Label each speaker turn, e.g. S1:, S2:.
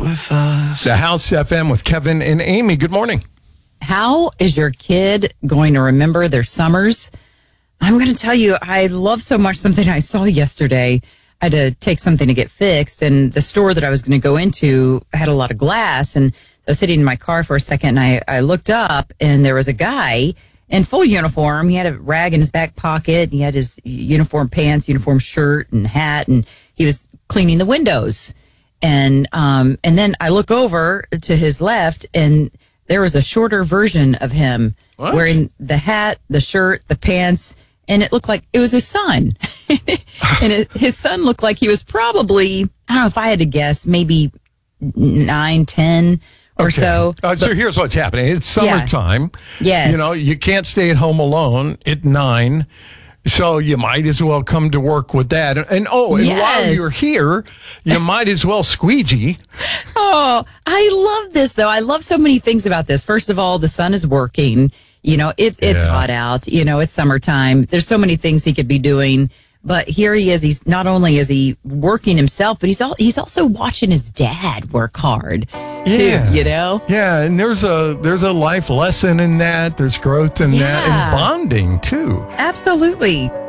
S1: with us.
S2: The House FM with Kevin and Amy. Good morning.
S3: How is your kid going to remember their summers? I'm going to tell you, I love so much something I saw yesterday. I had to take something to get fixed, and the store that I was going to go into had a lot of glass. And I was sitting in my car for a second, and I looked up, and there was a guy in full uniform. He had a rag in his back pocket. He had his uniform pants, uniform shirt, and hat, and he was cleaning the windows. And then I look over to his left, and there was a shorter version of him wearing the hat, the shirt, the pants, and it looked like it was his son. And his son looked like he was probably, I don't know if I had to guess, maybe 9, 10 or so.
S2: So here's what's happening. It's summertime.
S3: Yes.
S2: You know, you can't stay at home alone at 9. So you might as well come to work with that. And while you're here, you might as well squeegee.
S3: Oh, I love this, though. I love so many things about this. First of all, the sun is working. You know, it's hot out. You know, it's summertime. There's so many things he could be doing. But here he is. He's not only is he working himself, but he's also watching his dad work hard. Too, you know?
S2: Yeah, and there's a life lesson in that. There's growth in that, and bonding too.
S3: Absolutely.